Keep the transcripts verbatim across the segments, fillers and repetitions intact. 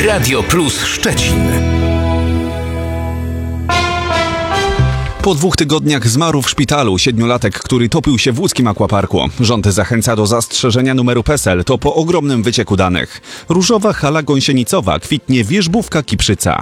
Radio Plus Szczecin. Po dwóch tygodniach zmarł w szpitalu siedmiolatek, który topił się w łódzkim akwaparku. Rząd zachęca do zastrzeżenia numeru PESEL. To po ogromnym wycieku danych. Różowa hala gąsienicowa, kwitnie wierzbówka Kiprzyca.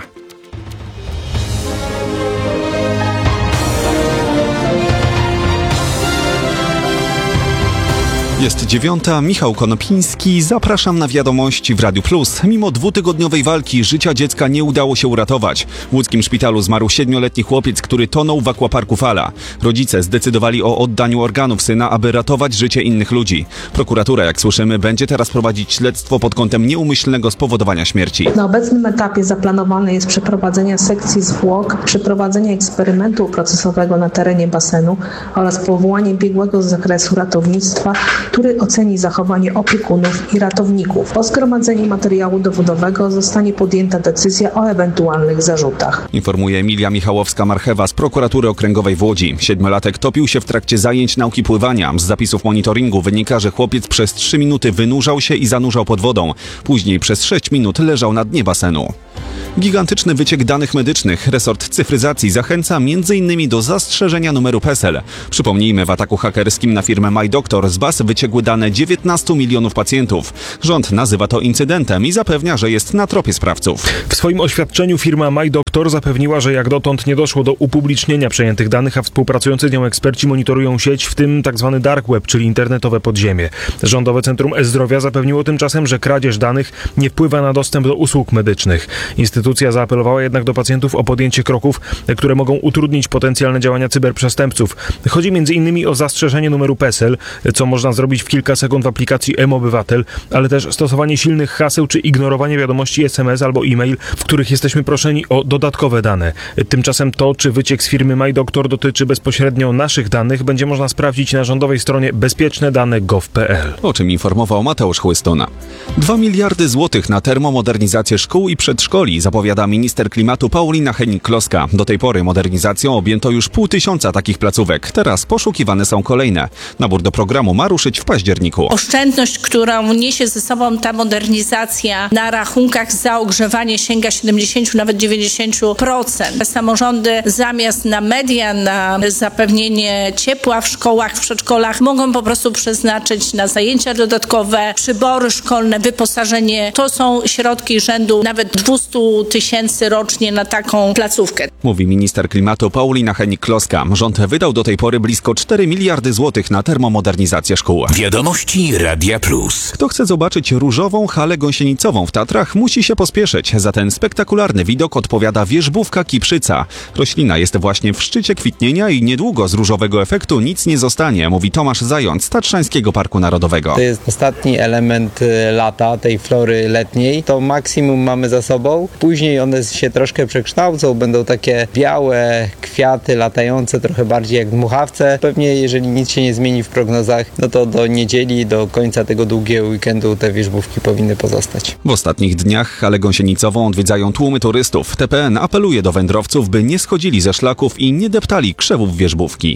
Jest dziewiąta, Michał Konopiński, zapraszam na wiadomości w Radiu Plus. Mimo dwutygodniowej walki życia dziecka nie udało się uratować. W łódzkim szpitalu zmarł siedmioletni chłopiec, który tonął w akwaparku Fala. Rodzice zdecydowali o oddaniu organów syna, aby ratować życie innych ludzi. Prokuratura, jak słyszymy, będzie teraz prowadzić śledztwo pod kątem nieumyślnego spowodowania śmierci. Na obecnym etapie zaplanowane jest przeprowadzenie sekcji zwłok, przeprowadzenie eksperymentu procesowego na terenie basenu oraz powołanie biegłego z zakresu ratownictwa, który oceni zachowanie opiekunów i ratowników. Po zgromadzeniu materiału dowodowego zostanie podjęta decyzja o ewentualnych zarzutach. Informuje Emilia Michałowska-Marchewa z Prokuratury Okręgowej w Łodzi. Siedmiolatek topił się w trakcie zajęć nauki pływania. Z zapisów monitoringu wynika, że chłopiec przez trzy minuty wynurzał się i zanurzał pod wodą. Później przez sześć minut leżał na dnie basenu. Gigantyczny wyciek danych medycznych. Resort cyfryzacji zachęca między innymi do zastrzeżenia numeru PESEL. Przypomnijmy, w ataku hakerskim na firmę MyDoctor z baz wyciekły dane dziewiętnastu milionów pacjentów. Rząd nazywa to incydentem i zapewnia, że jest na tropie sprawców. W swoim oświadczeniu firma MyDoctor zapewniła, że jak dotąd nie doszło do upublicznienia przejętych danych, a współpracujący z nią eksperci monitorują sieć, w tym tzw. dark web, czyli internetowe podziemie. Rządowe Centrum E-Zdrowia zapewniło tymczasem, że kradzież danych nie wpływa na dostęp do usług medycznych. Instytucja zaapelowała jednak do pacjentów o podjęcie kroków, które mogą utrudnić potencjalne działania cyberprzestępców. Chodzi m.in. o zastrzeżenie numeru PESEL, co można zrobić w kilka sekund w aplikacji M-Obywatel, ale też stosowanie silnych haseł czy ignorowanie wiadomości S M S albo e-mail, w których jesteśmy proszeni o dodatkowe dane. Tymczasem to, czy wyciek z firmy MyDoctor dotyczy bezpośrednio naszych danych, będzie można sprawdzić na rządowej stronie bezpieczne dane kropka gov kropka p l. O czym informował Mateusz Chłystona. Dwa miliardy złotych na termomodernizację szkół i przedszkoli zapowiada minister klimatu Paulina Hennig-Kloska. Do tej pory modernizacją objęto już pół tysiąca takich placówek. Teraz poszukiwane są kolejne. Nabór do programu ma ruszyć w październiku. Oszczędność, którą niesie ze sobą ta modernizacja na rachunkach za ogrzewanie sięga siedemdziesiąt, nawet dziewięćdziesiąt procent. Samorządy zamiast na media, na zapewnienie ciepła w szkołach, w przedszkolach mogą po prostu przeznaczyć na zajęcia dodatkowe, przybory szkolne, wyposażenie. To są środki rzędu nawet dwieście tysięcy rocznie na taką placówkę. Mówi minister klimatu Paulina Hennig-Kloska. Rząd wydał do tej pory blisko cztery miliardy złotych na termomodernizację szkół. Wiadomości Radia Plus. Kto chce zobaczyć różową halę gąsienicową w Tatrach, musi się pospieszyć. Za ten spektakularny widok odpowiada wierzbówka Kiprzyca. Roślina jest właśnie w szczycie kwitnienia i niedługo z różowego efektu nic nie zostanie, mówi Tomasz Zając z Tatrzańskiego Parku Narodowego. To jest ostatni element lata, tej flory letniej. To maksimum mamy za sobą. Później one się troszkę przekształcą, będą takie białe kwiaty latające, trochę bardziej jak dmuchawce. Pewnie jeżeli nic się nie zmieni w prognozach, no to do niedzieli, do końca tego długiego weekendu te wierzbówki powinny pozostać. W ostatnich dniach halę gąsienicową odwiedzają tłumy turystów. T P N apeluje do wędrowców, by nie schodzili ze szlaków i nie deptali krzewów wierzbówki.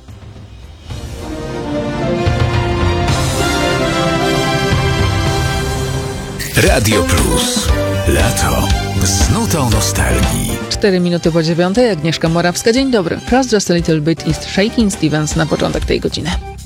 Radio Plus. Lato. Z nutą nostalgii. Cztery minuty po dziewiątej, Agnieszka Morawska. Dzień dobry. Plus Just a Little Bit is Shaking Stevens na początek tej godziny.